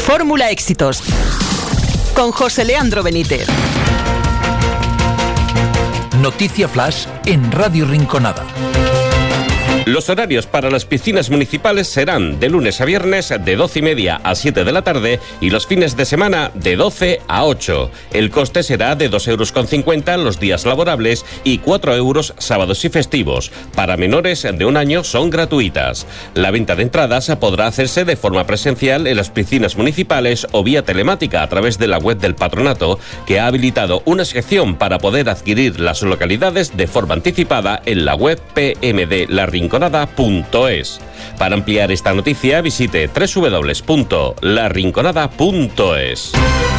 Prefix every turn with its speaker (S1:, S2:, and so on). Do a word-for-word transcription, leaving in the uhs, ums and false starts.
S1: Fórmula Éxitos con José Leandro Benítez.
S2: Noticia Flash en Radio Rinconada.
S3: Los horarios para las piscinas municipales serán de lunes a viernes de doce y media a siete de la tarde y los fines de semana de doce a ocho. El coste será de dos euros con cincuenta los días laborables y cuatro euros sábados y festivos. Para menores de un año son gratuitas. La venta de entradas podrá hacerse de forma presencial en las piscinas municipales o vía telemática a través de la web del patronato, que ha habilitado una sección para poder adquirir las localidades de forma anticipada en la web p m d la rinconada punto es. Para ampliar esta noticia visite doble u doble u doble u punto la rinconada punto es.